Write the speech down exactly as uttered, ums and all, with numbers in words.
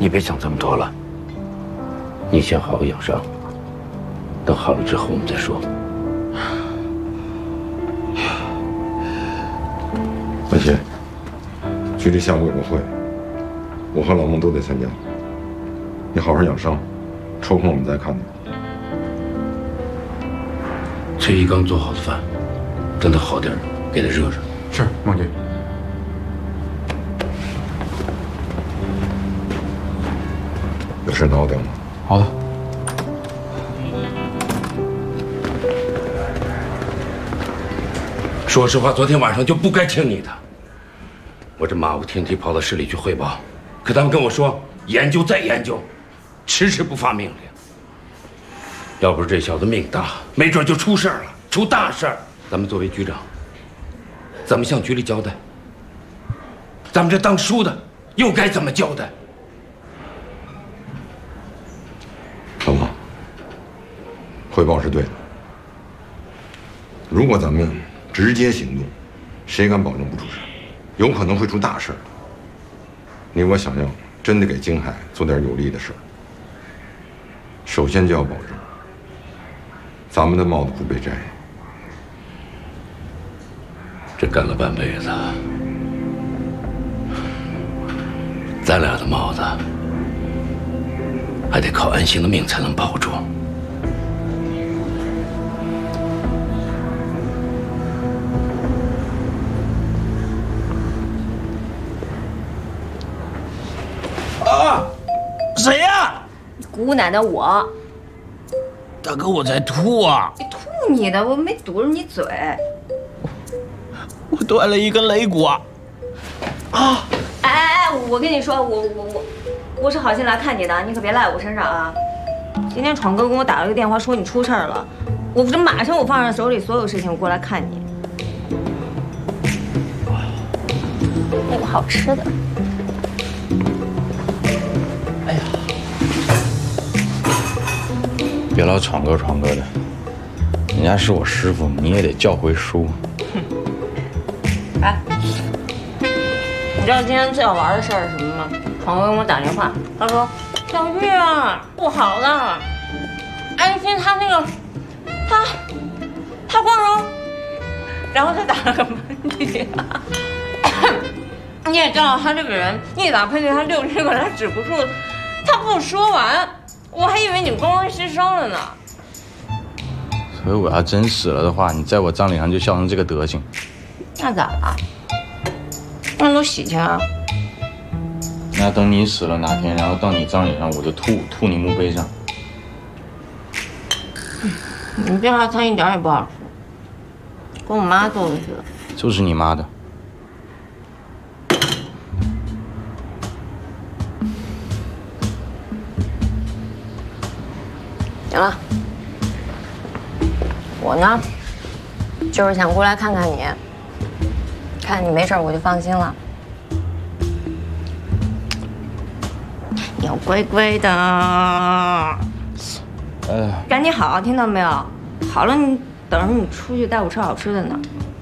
你别想这么多了，你先好好养伤，等好了之后我们再说。 文琪，局里下午有个会，我和老孟都得参加。你好好养伤，抽空我们再看你。 崔一刚做好的饭，等他好点给他热热。 是，孟局。 有事打我电话。 好的。 说实话，昨天晚上就不该听你的。我这马不停蹄跑到市里去汇报，可他们跟我说研究再研究，迟迟不发命令。要不是这小子命大，没准就出事儿了，出大事儿。咱们作为局长，怎么向局里交代？咱们这当书的又该怎么交代？ 老孟，汇报是对的。如果咱们直接行动，谁敢保证不出事？有可能会出大事儿。你我想要真的给京海做点有利的事儿，首先就要保证咱们的帽子不被摘。 这干了半辈子，咱俩的帽子还得靠安心的命才能保住。 啊！谁呀？ 姑奶奶我。 大哥，我在吐啊！ 你吐你的，我没堵着你嘴。 我断了一根肋骨啊！ 啊！哎哎哎！我跟你说，我我我，我是好心来看你的，你可别赖我身上啊！今天闯哥给我打了个电话，说你出事儿了，我这马上我放下手里所有事情，我过来看你。那个好吃的。 哎呀！别老闯哥闯哥的，人家是我师傅，你也得叫回叔。 哎，你知道今天最好玩的事儿是什么吗？闯哥给我打电话，他说：“小玉啊，不好了，安心他那个，他他光荣。”然后他打了个喷嚏。你也知道他这个人一打喷嚏，他六七个他止不住，他不说完，我还以为你光荣牺牲了呢。 所以我要真死了的话，你在我葬礼上就笑成这个德行。 那咋了？那都喜庆啊。 那等你死了哪天，然后到你葬礼上，我就吐吐你墓碑上。 你这话汤一点也不好吃，跟我妈做的似的。 就是你妈的。 行了，我呢，就是想过来看看你，看你没事我就放心了。要乖乖的， 呃， 赶紧好，听到没有？好了，你等着你出去带我吃好吃的呢。